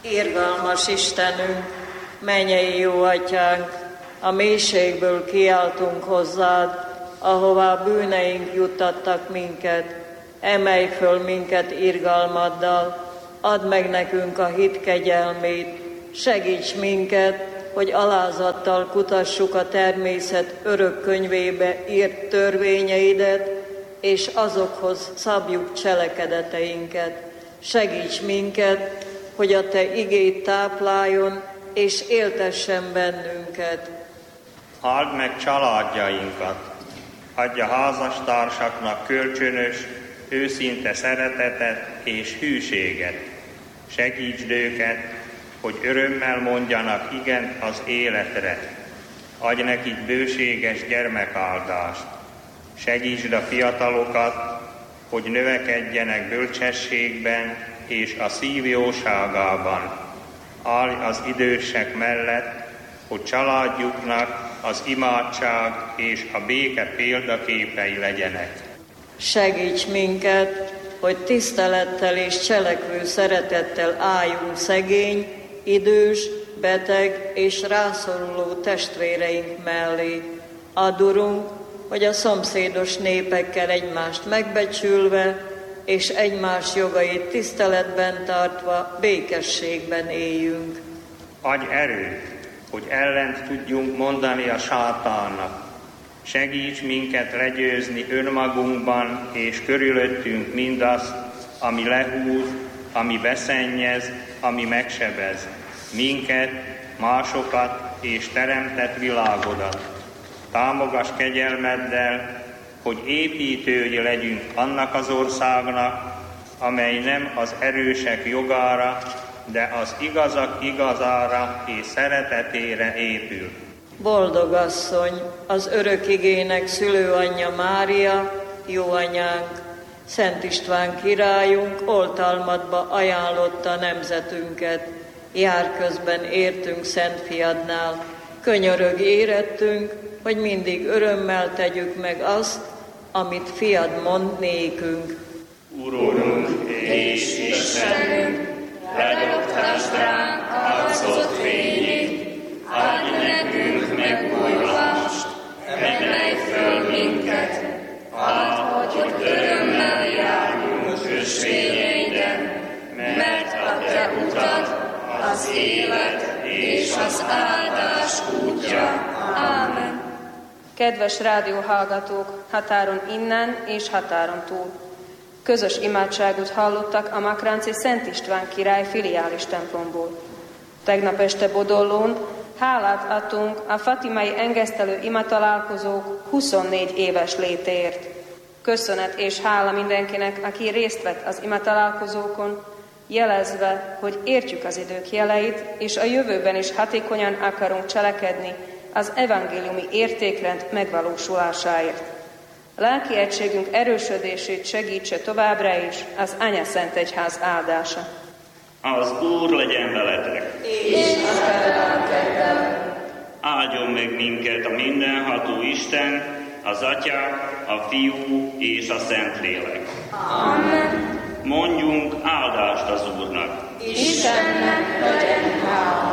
Irgalmas Istenünk, mennyei jó Atyánk, a mélységből kiáltunk hozzád, ahová bűneink juttattak minket. Emelj föl minket irgalmaddal, add meg nekünk a hit kegyelmét, segíts minket, hogy alázattal kutassuk a természet örök könyvébe írt törvényeidet, és azokhoz szabjuk cselekedeteinket. Segíts minket, hogy a Te igéd tápláljon, és éltessen bennünket. Áld meg családjainkat, adj a házastársaknak kölcsönös, őszinte szeretetet és hűséget. Segítsd őket, hogy örömmel mondjanak igent az életre. Adj nekik bőséges gyermekáldást. Segítsd a fiatalokat, hogy növekedjenek bölcsességben és a szív jóságában. Állj az idősek mellett, hogy családjuknak az imádság és a béke példaképei legyenek. Segíts minket, hogy tisztelettel és cselekvő szeretettel álljunk szegény, idős, beteg és rászoruló testvéreink mellé. Add, Urunk, hogy a szomszédos népekkel egymást megbecsülve és egymás jogait tiszteletben tartva békességben éljünk. Adj erőt, hogy ellent tudjunk mondani a sátánnak. Segíts minket legyőzni önmagunkban és körülöttünk mindazt, ami lehúz, ami beszennyez, ami megsebez. Minket, másokat és teremtett világodat. Támogass kegyelmeddel, hogy építői legyünk annak az országnak, amely nem az erősek jogára, de az igazak igazára és szeretetére épül. Boldog asszony, az örök igének szülőanyja Mária, jó anyánk, Szent István királyunk oltalmadba ajánlotta nemzetünket. Jár közben értünk Szent Fiadnál, könyörög érettünk, hogy mindig örömmel tegyük meg azt, amit Fiad mond nékünk. Urunk és Istenünk, ledobtásd ránk arcod fényét, adj nekünk megújulást, emelj föl minket, add, hogy örömmel járjunk ösvényeiden, mert a Te utad az élet és az áldás útja. Ámen. Kedves rádióhallgatók, határon innen és határon túl! Közös imádságot hallottak a makránci Szent István király filiális templomból. Tegnap este Bodollón hálát adtunk a fatimai engesztelő imatalálkozók 24 éves létéért. Köszönet és hála mindenkinek, aki részt vett az imatalálkozókon, jelezve, hogy értjük az idők jeleit, és a jövőben is hatékonyan akarunk cselekedni az evangéliumi értékrend megvalósulásáért. Lelki egységünk erősödését segítse továbbra is az Anya Szent Egyház áldása. Az Úr legyen veletek! És a lelkeddel. Áldjon meg minket a mindenható Isten, az Atya, a Fiú és a Szentlélek. Amen. Mondjunk áldást az Úrnak! Istennek legyen hála!